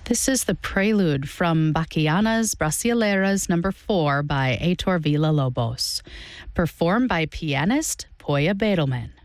This is the prelude from Bachianas Brasileiras No. 4 by Heitor Villa-Lobos, performed by pianist Poya Bedelman.